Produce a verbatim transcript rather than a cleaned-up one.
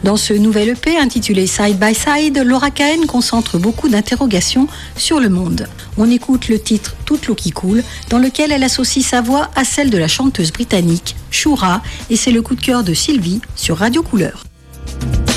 Dans ce nouvel E P intitulé Side by Side, Laura Cahen concentre beaucoup d'interrogations sur le monde. On écoute le titre Toute l'eau qui coule, dans lequel elle associe sa voix à celle de la chanteuse britannique Shura, et c'est le coup de cœur de Sylvie sur Radio Couleur.